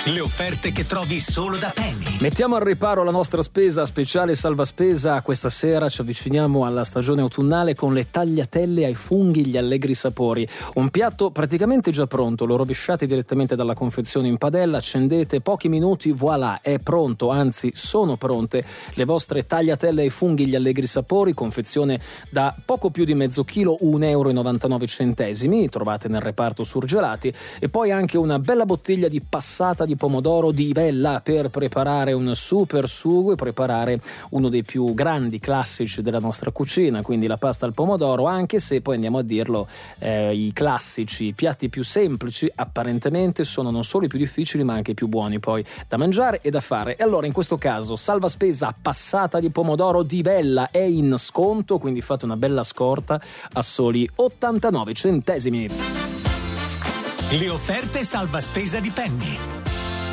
Le offerte che trovi solo da Penny. Mettiamo al riparo la nostra spesa speciale salva spesa. Questa sera ci avviciniamo alla stagione autunnale con le tagliatelle ai funghi, gli allegri sapori. Un piatto praticamente già pronto, lo rovesciate direttamente dalla confezione in padella, accendete, pochi minuti, voilà, è pronto, anzi sono pronte le vostre tagliatelle ai funghi, gli allegri sapori, confezione da poco più di mezzo chilo, €1,99, trovate nel reparto surgelati, e poi anche una bella bottiglia di passata di pomodoro di Vella per preparare un super sugo e preparare uno dei più grandi classici della nostra cucina, quindi la pasta al pomodoro, anche se poi andiamo a dirlo, i classici, i piatti più semplici apparentemente sono non solo i più difficili ma anche i più buoni poi da mangiare e da fare. E allora in questo caso salva spesa passata di pomodoro di Vella è in sconto, quindi fate una bella scorta a soli 89 centesimi. Le offerte salva spesa di Penny.